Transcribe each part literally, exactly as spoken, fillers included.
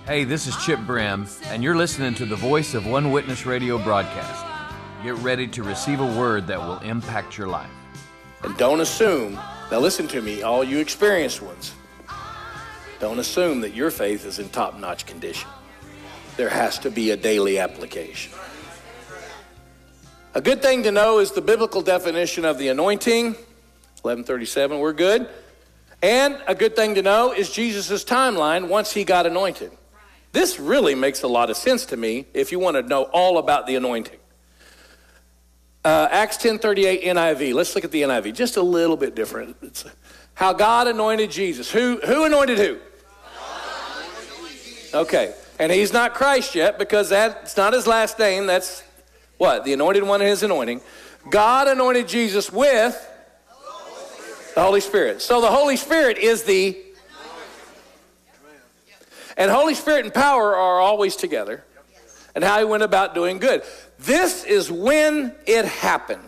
Hey, this is Chip Brim, and you're listening to the Voice of One Witness radio broadcast. Get ready to receive a word that will impact your life. And don't assume, now listen to me, all you experienced ones, don't assume that your faith is in top-notch condition. There has to be a daily application. A good thing to know is the biblical definition of the anointing, eleven thirty-seven, we're good. And a good thing to know is Jesus' timeline once he got anointed. This really makes a lot of sense to me if you want to know all about the anointing. Uh, Acts ten thirty-eight N I V. Let's look at the N I V. Just a little bit different. It's how God anointed Jesus. Who, who anointed who? Okay. And he's not Christ yet because that's not his last name. That's what? The anointed one and his anointing. God anointed Jesus with the Holy Spirit. So the Holy Spirit is the... And Holy Spirit and power are always together. And how he went about doing good. This is when it happened.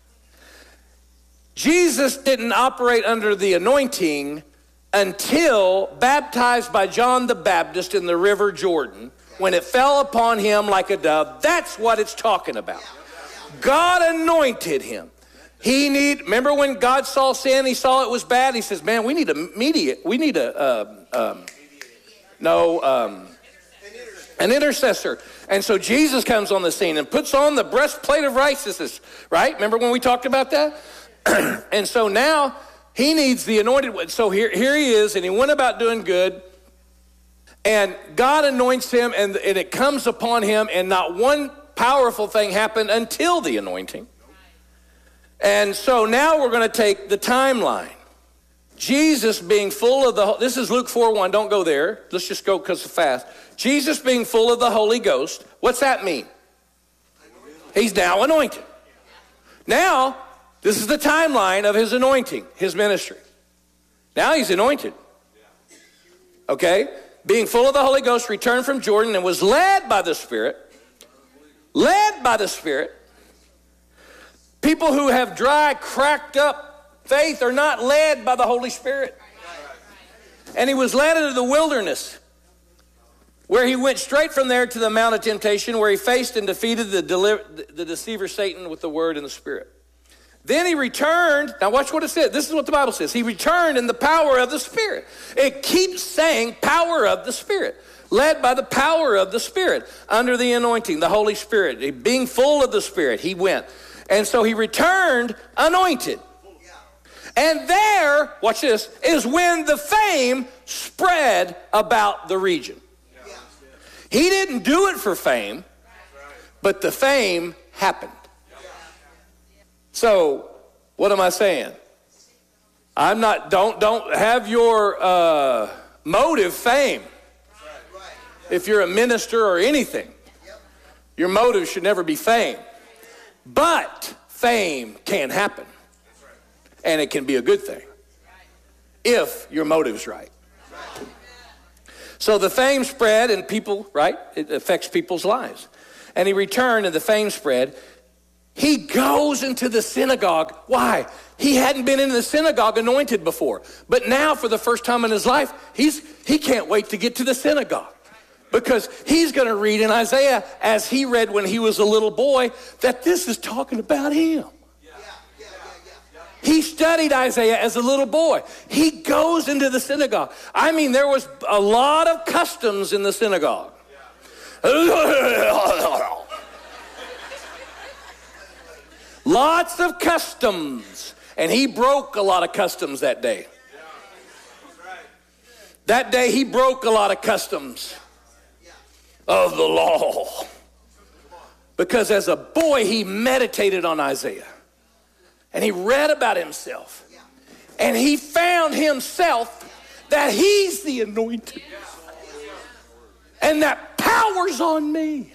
Jesus didn't operate under the anointing until baptized by John the Baptist in the River Jordan, when it fell upon him like a dove. That's what it's talking about. God anointed him. He need. Remember when God saw sin, he saw it was bad. He says, "Man, we need a mediate. We need a uh, um, no um, an intercessor." And so Jesus comes on the scene and puts on the breastplate of righteousness. Right? Remember when we talked about that? And so now he needs the anointed one. So here, here he is, and he went about doing good. And God anoints him, and, and it comes upon him, and not one powerful thing happened until the anointing. And so now we're going to take the timeline. Jesus being full of the, this is Luke four one, don't go there. Let's just go because it's fast. Jesus being full of the Holy Ghost, what's that mean? He's now anointed. Now, this is the timeline of his anointing, his ministry. Now he's anointed. Okay? Being full of the Holy Ghost, returned from Jordan and was led by the Spirit. Led by the Spirit. People who have dry, cracked up faith are not led by the Holy Spirit. And he was led into the wilderness, where he went straight from there to the Mount of Temptation, where he faced and defeated the, deliver, the deceiver Satan with the word and the Spirit. Then he returned. Now watch what it says. This is what the Bible says. He returned in the power of the Spirit. It keeps saying power of the Spirit. Led by the power of the Spirit. Under the anointing, the Holy Spirit. Being full of the Spirit, he went. And so he returned anointed. And there, watch this, is when the fame spread about the region. He didn't do it for fame, but the fame happened. So, what am I saying? I'm not, don't, don't have your uh, motive fame. If you're a minister or anything, your motive should never be fame. But fame can happen. And it can be a good thing. If your motive's right. So the fame spread and people, right? It affects people's lives. And he returned and the fame spread. He goes into the synagogue. Why? He hadn't been in the synagogue anointed before. But now for the first time in his life, he's he can't wait to get to the synagogue. Because he's going to read in Isaiah, as he read when he was a little boy, that this is talking about him. He studied Isaiah as a little boy. He goes into the synagogue. I mean, there was a lot of customs in the synagogue. Lots of customs. And he broke a lot of customs that day. That day he broke a lot of customs of the law. Because as a boy he meditated on Isaiah. And he read about himself. And he found himself that he's the anointed. And that power's on me.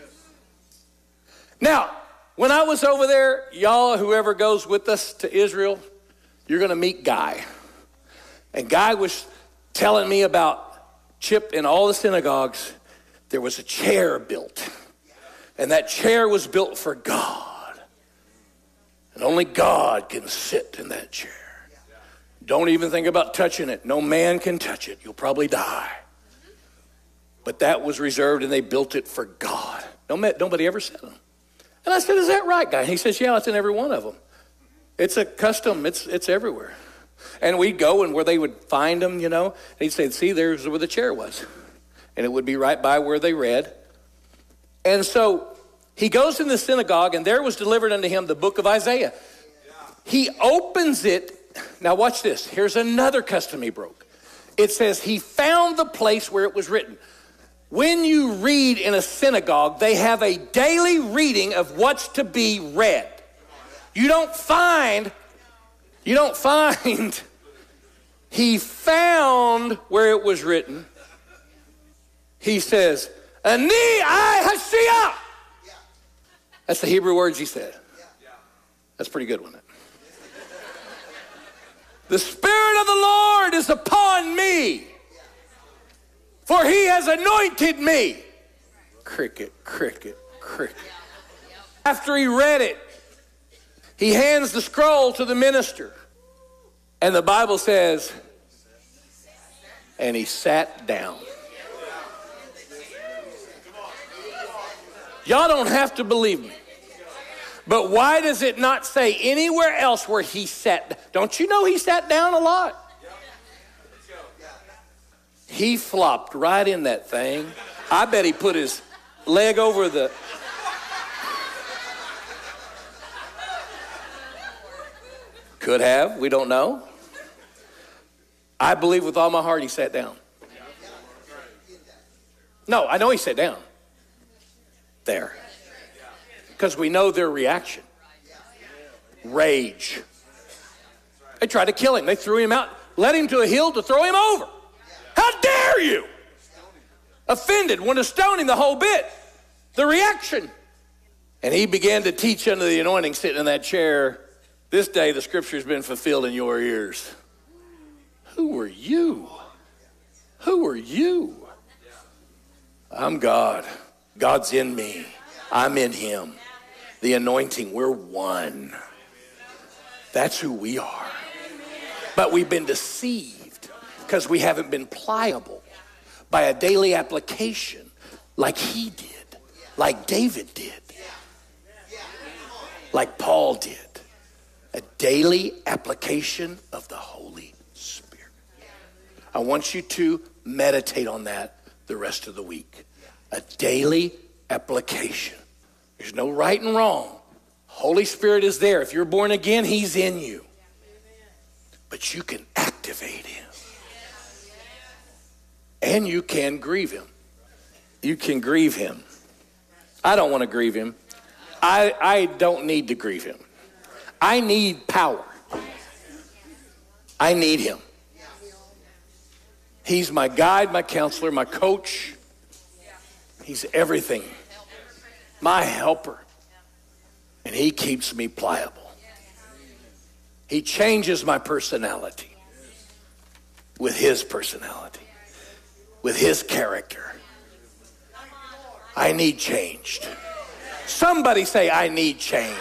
Now, when I was over there, y'all, whoever goes with us to Israel, you're going to meet Guy. And Guy was telling me about Chip in all the synagogues. There was a chair built. And that chair was built for God. And only God can sit in that chair. Don't even think about touching it. No man can touch it. You'll probably die. But that was reserved, and they built it for God. Nobody ever said them. And I said, is that right, guy? And he says, yeah, it's in every one of them. It's a custom. It's it's everywhere. And we'd go, and where they would find them, you know, and he'd say, see, there's where the chair was. And it would be right by where they read. And so he goes in the synagogue, and there was delivered unto him the book of Isaiah. He opens it. Now watch this. Here's another custom he broke. It says he found the place where it was written. When you read in a synagogue, they have a daily reading of what's to be read. You don't find, you don't find, he found where it was written. He says, Ani I Hashia. That's the Hebrew words he said. That's pretty good, wasn't it? The Spirit of the Lord is upon me, for he has anointed me. Cricket, cricket, cricket. After he read it, he hands the scroll to the minister. And the Bible says, and he sat down. Y'all don't have to believe me. But why does it not say anywhere else where he sat? Don't you know he sat down a lot? He flopped right in that thing. I bet he put his leg over the... Could have. We don't know. I believe with all my heart he sat down. No, I know he sat down. There. Because we know their reaction. Rage. They tried to kill him. They threw him out, led him to a hill to throw him over. How dare you? Offended, wanted to stone him the whole bit. The reaction. And he began to teach under the anointing, sitting in that chair. This day the scripture has been fulfilled in your ears. Who are you? Who are you? I'm God. God's in me. I'm in him. The anointing, we're one. That's who we are. But we've been deceived because we haven't been pliable by a daily application like he did, like David did, like Paul did. A daily application of the Holy Spirit. I want you to meditate on that the rest of the week. A daily application. There's no right and wrong. Holy Spirit is there. If you're born again, he's in you. But you can activate him. And you can grieve him. You can grieve him. I don't want to grieve him. I, I don't need to grieve him. I need power. I need him. He's my guide, my counselor, my coach. He's everything. My helper. And he keeps me pliable. He changes my personality with his personality, with his character. I need changed. Somebody say, I need change.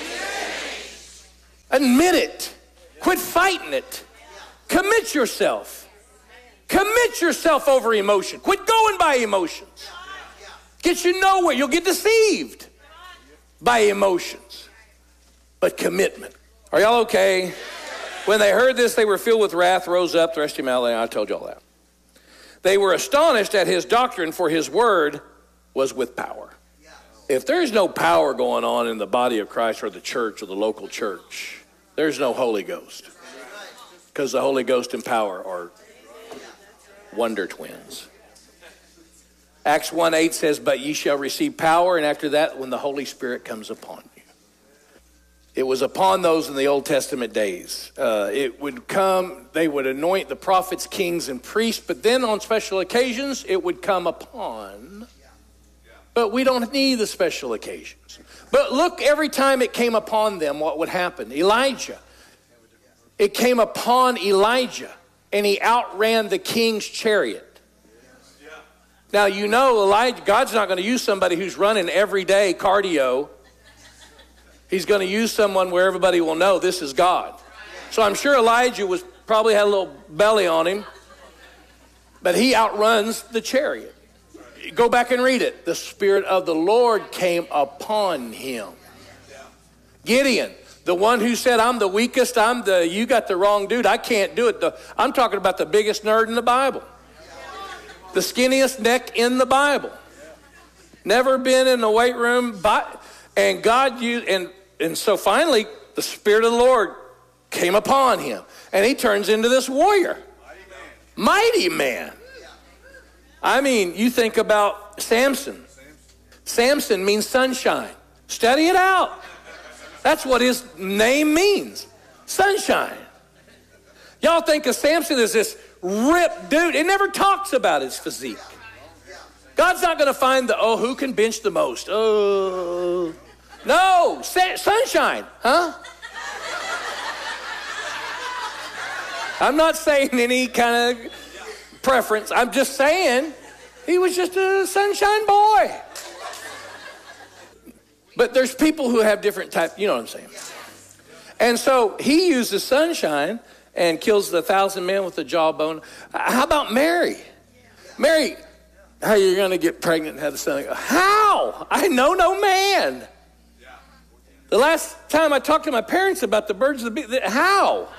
Admit it. Quit fighting it. Commit yourself. Commit yourself over emotion. Quit going by emotions. Get you nowhere. You'll get deceived by emotions. But commitment. Are y'all okay? When they heard this, they were filled with wrath, rose up, thrust him out. I told y'all that. They were astonished at his doctrine, for his word was with power. If there's no power going on in the body of Christ or the church or the local church, there's no Holy Ghost. Because the Holy Ghost and power are wonder twins. Acts one eight says, but ye shall receive power, and after that, when the Holy Spirit comes upon you. It was upon those in the Old Testament days. Uh, it would come, they would anoint the prophets, kings, and priests, but then on special occasions, it would come upon. But we don't need the special occasions. But look, every time it came upon them, what would happen? Elijah. It came upon Elijah, and he outran the king's chariot. Now, you know, Elijah, God's not going to use somebody who's running every day cardio. He's going to use someone where everybody will know this is God. So I'm sure Elijah was probably had a little belly on him, but he outruns the chariot. Go back and read it. The Spirit of the Lord came upon him. Gideon, the one who said, I'm the weakest, I'm the, you got the wrong dude, I can't do it. The, I'm talking about the biggest nerd in the Bible. The skinniest neck in the Bible. Never been in the weight room. But, and God used, and, and so finally, the Spirit of the Lord came upon him. And he turns into this warrior. Mighty man. Mighty man. I mean, you think about Samson. Samson means sunshine. Study it out. That's what his name means. Sunshine. Y'all think of Samson as this ripped dude. It never talks about his physique. God's not going to find the, oh, who can bench the most? Oh. No, sunshine, huh? I'm not saying any kind of preference. I'm just saying he was just a sunshine boy. But there's people who have different types, you know what I'm saying. And so he uses sunshine and kills the thousand men with the jawbone. How about Mary? Mary, how are you going to get pregnant and have a son? How? I know no man. The last time I talked to my parents about the birds of the bee, how?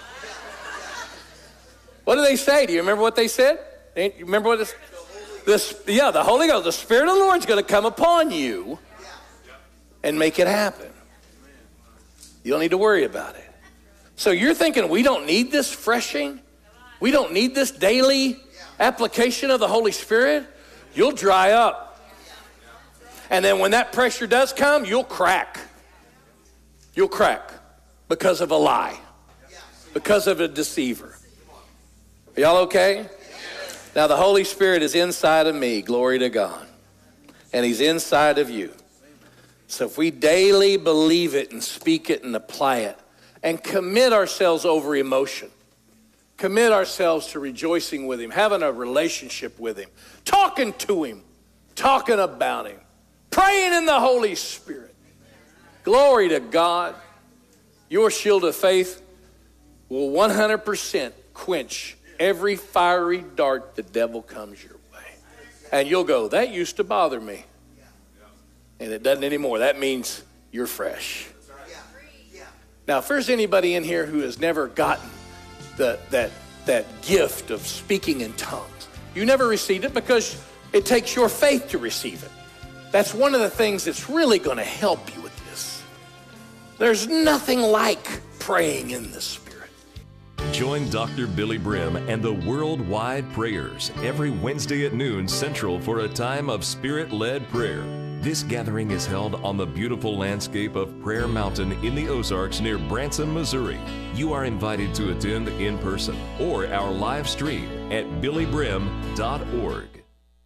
What do they say? Do you remember what they said? You remember what this, this? Yeah, the Holy Ghost, the Spirit of the Lord is going to come upon you and make it happen. You don't need to worry about it. So you're thinking we don't need this freshing? We don't need this daily application of the Holy Spirit? You'll dry up. And then when that pressure does come, you'll crack. You'll crack because of a lie, because of a deceiver. Are y'all okay? Now the Holy Spirit is inside of me, glory to God. And he's inside of you. So if we daily believe it and speak it and apply it and commit ourselves over emotion, commit ourselves to rejoicing with him, having a relationship with him, talking to him, talking about him, praying in the Holy Spirit. Glory to God. Your shield of faith will one hundred percent quench every fiery dart the devil comes your way. And you'll go, that used to bother me. And it doesn't anymore. That means you're fresh. Now, if there's anybody in here who has never gotten the, that, that gift of speaking in tongues, you never received it because it takes your faith to receive it. That's one of the things that's really going to help you with this. There's nothing like praying in the Spirit. Join Doctor Billy Brim and the Worldwide Prayers every Wednesday at noon Central for a time of Spirit-led prayer. This gathering is held on the beautiful landscape of Prayer Mountain in the Ozarks near Branson, Missouri. You are invited to attend in person or our live stream at billy brim dot org.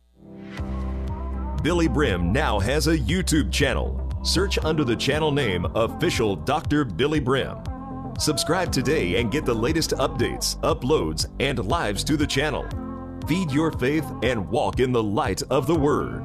Billy Brim now has a YouTube channel. Search under the channel name Official Doctor Billy Brim. Subscribe today and get the latest updates, uploads, and lives to the channel. Feed your faith and walk in the light of the Word.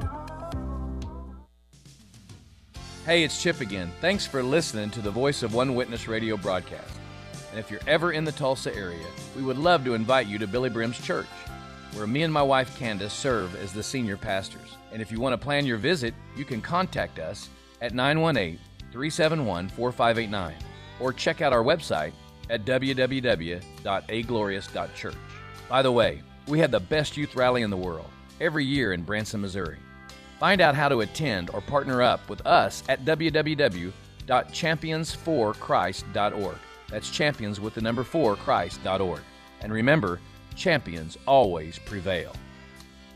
Hey, it's Chip again. Thanks for listening to the Voice of One Witness radio broadcast. And if you're ever in the Tulsa area, we would love to invite you to Billy Brim's church, where me and my wife Candace serve as the senior pastors. And if you want to plan your visit, you can contact us at nine one eight, three seven one, four five eight nine or check out our website at w w w dot a glorious dot church. By the way, we have the best youth rally in the world every year in Branson, Missouri. Find out how to attend or partner up with us at w w w dot champions for christ dot org. That's champions with the number four, Christ dot org. And remember, champions always prevail.